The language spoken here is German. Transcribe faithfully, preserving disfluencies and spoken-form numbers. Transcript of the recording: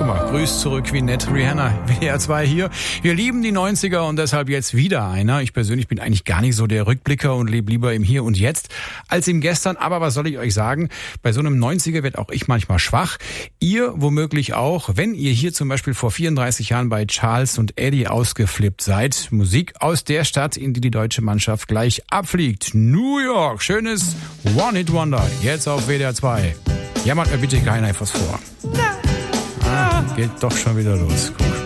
Guck mal, grüß zurück, wie nett. Rihanna, W D R zwei hier. Wir lieben die neunziger und deshalb jetzt wieder einer. Ich persönlich bin eigentlich gar nicht so der Rückblicker und lebe lieber im Hier und Jetzt als im Gestern. Aber was soll ich euch sagen? Bei so einem neunziger wird auch ich manchmal schwach. Ihr womöglich auch, wenn ihr hier zum Beispiel vor vierunddreißig Jahren bei Charles und Eddie ausgeflippt seid. Musik aus der Stadt, in die die deutsche Mannschaft gleich abfliegt. New York, schönes One-Hit-Wonder. Jetzt auf W D R zwei. Jammert mir bitte keiner etwas vor. Ah, geht doch schon wieder los. Guck.